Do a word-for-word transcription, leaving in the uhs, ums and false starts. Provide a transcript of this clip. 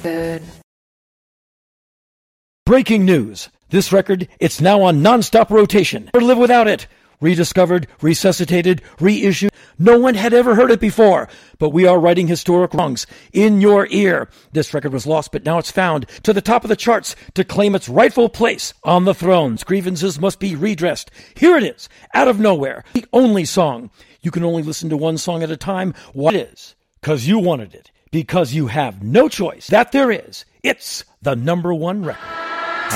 good. Breaking news. This record, it's now on non-stop rotation. Never live without it. Rediscovered, resuscitated, reissued. No one had ever heard it before, but we are writing historic wrongs in your ear. This record was lost, but now it's found to the top of the charts to claim its rightful place on the thrones. Grievances must be redressed. Here it is, out of nowhere, the only song. You can only listen to one song at a time. What it is? Because you wanted it. Because you have no choice. That there is. It's the number one record.